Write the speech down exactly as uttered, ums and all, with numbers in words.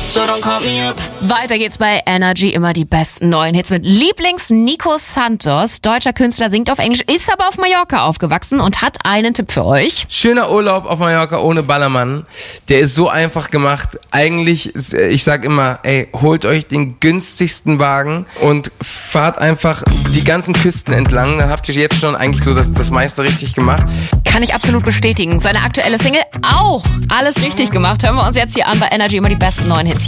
so don't call me up. Weiter geht's bei Energy, immer die besten neuen Hits mit Lieblings-Nico Santos. Deutscher Künstler, singt auf Englisch, ist aber auf Mallorca aufgewachsen und hat einen Tipp für euch. Schöner Urlaub auf Mallorca ohne Ballermann. Der ist so einfach gemacht. Eigentlich, ich sag immer, ey, holt euch den günstigsten Wagen und fahrt einfach die ganzen Küsten entlang. Dann habt ihr jetzt schon eigentlich so das, das meiste richtig gemacht. Kann ich absolut bestätigen. Seine aktuelle Single auch alles richtig gemacht. Hören wir uns jetzt hier an bei Energy, immer die besten neuen Hits.